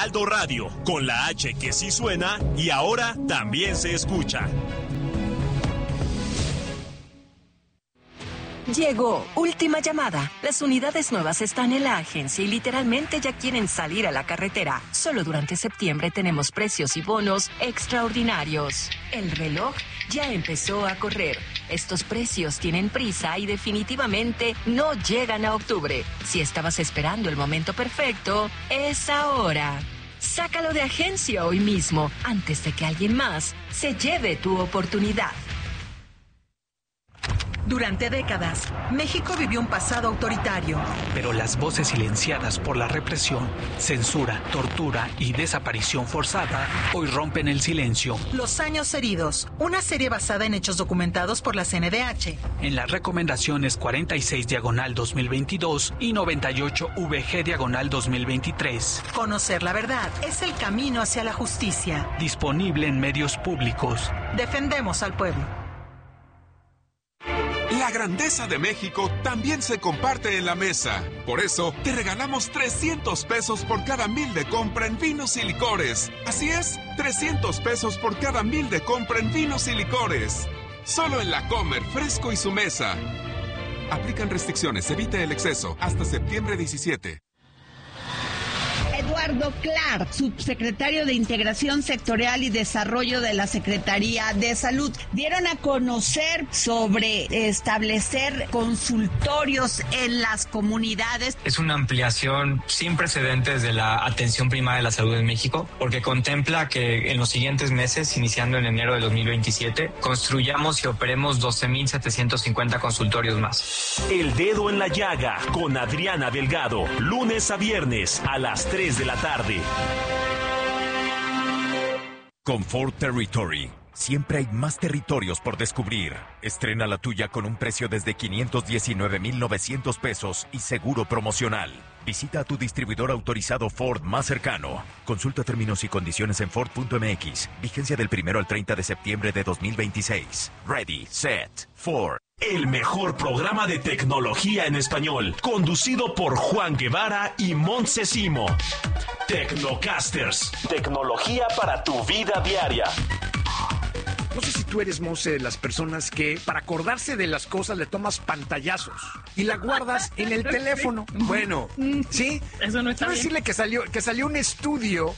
Heraldo Radio, con la H que sí suena y ahora también se escucha. Llegó Última Llamada. Las unidades nuevas están en la agencia y literalmente ya quieren salir a la carretera. Solo durante septiembre tenemos precios y bonos extraordinarios. El reloj ya empezó a correr. Estos precios tienen prisa y definitivamente no llegan a octubre. Si estabas esperando el momento perfecto, es ahora. Sácalo de agencia hoy mismo, antes de que alguien más se lleve tu oportunidad. Durante décadas, México vivió un pasado autoritario. Pero las voces silenciadas por la represión, censura, tortura y desaparición forzada hoy rompen el silencio. Los años heridos, una serie basada en hechos documentados por la CNDH. En las recomendaciones 46/2022 y 98/VG/2023. Conocer la verdad es el camino hacia la justicia. Disponible en medios públicos. Defendemos al pueblo. La grandeza de México también se comparte en la mesa. Por eso, te regalamos 300 pesos por cada 1,000 de compra en vinos y licores. Así es, 300 pesos por cada 1,000 de compra en vinos y licores. Solo en La Comer, Fresco y Su Mesa. Aplican restricciones, evite el exceso. Hasta septiembre 17. Eduardo Clark, subsecretario de Integración Sectorial y Desarrollo de la Secretaría de Salud, dieron a conocer sobre establecer consultorios en las comunidades. Es una ampliación sin precedentes de la atención primaria de la salud en México, porque contempla que en los siguientes meses, iniciando en enero de 2027, construyamos y operemos 12,750 consultorios más. El Dedo en la Llaga, con Adriana Delgado, lunes a viernes a las 3 de la tarde. Con Ford Territory, siempre hay más territorios por descubrir. Estrena la tuya con un precio desde 519,900 pesos y seguro promocional. Visita a tu distribuidor autorizado Ford más cercano. Consulta términos y condiciones en Ford.mx. Vigencia del 1 al 30 de septiembre de 2026. Ready, set, Ford. El mejor programa de tecnología en español, conducido por Juan Guevara y Montse Simo. Tecnocasters, tecnología para tu vida diaria. No sé si tú eres, Monse, de las personas que para acordarse de las cosas le tomas pantallazos y la guardas en el teléfono. Bueno, ¿sí? Eso no está Quiero bien. decirle que salió un estudio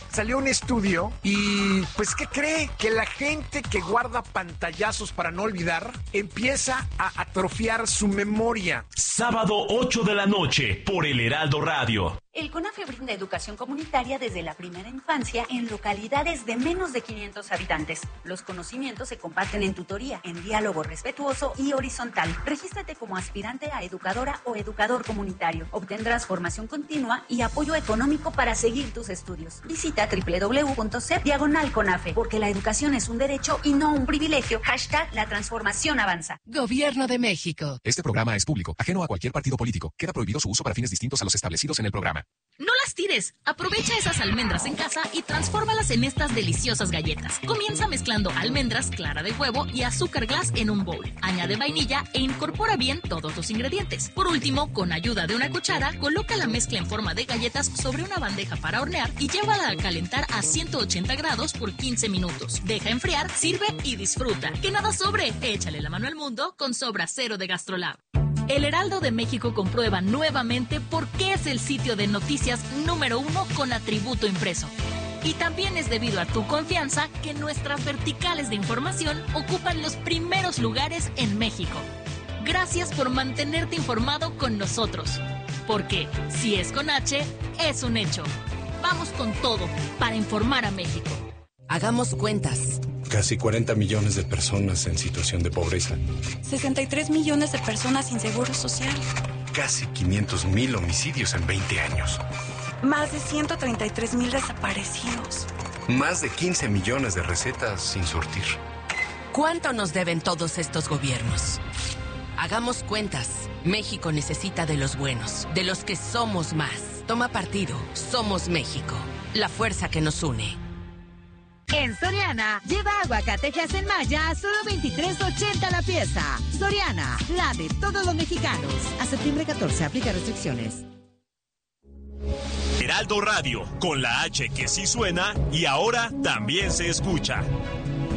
y pues ¿qué cree? Que la gente que guarda pantallazos para no olvidar empieza a atrofiar su memoria. Sábado 8 de la noche por el Heraldo Radio. El CONAFE brinda educación comunitaria desde la primera infancia en localidades de menos de 500 habitantes. Los conocimientos se comparten en tutoría, en diálogo respetuoso y horizontal. Regístrate como aspirante a educadora o educador comunitario. Obtendrás formación continua y apoyo económico para seguir tus estudios. Visita www.cep/CONAFE, porque la educación es un derecho y no un privilegio. # La transformación avanza. Gobierno de México. Este programa es público, ajeno a cualquier partido político. Queda prohibido su uso para fines distintos a los establecidos en el programa. No las tires. Aprovecha esas almendras en casa y transfórmalas en estas deliciosas galletas. Comienza mezclando almendras, clara de huevo y azúcar glass en un bowl. Añade vainilla e incorpora bien todos los ingredientes. Por último, con ayuda de una cuchara, coloca la mezcla en forma de galletas sobre una bandeja para hornear y llévala a calentar a 180 grados por 15 minutos. Deja enfriar, sirve y disfruta. Que nada sobre. Échale la mano al mundo con Sobra Cero de GastroLab. El Heraldo de México comprueba nuevamente por qué es el sitio de noticias número 1 con atributo impreso. Y también es debido a tu confianza que nuestras verticales de información ocupan los primeros lugares en México. Gracias por mantenerte informado con nosotros. Porque si es con H, es un hecho. Vamos con todo para informar a México. Hagamos cuentas. Casi 40 millones de personas en situación de pobreza. 63 millones de personas sin seguro social. Casi 500,000 homicidios en 20 años. Más de 133,000 desaparecidos. Más de 15 millones de recetas sin surtir. ¿Cuánto nos deben todos estos gobiernos? Hagamos cuentas. México necesita de los buenos, de los que somos más. Toma partido. Somos México. La fuerza que nos une. En Soriana, lleva aguacatejas en malla a solo $23.80 la pieza. Soriana, la de todos los mexicanos. A septiembre 14, aplica restricciones. Heraldo Radio, con la H que sí suena y ahora también se escucha.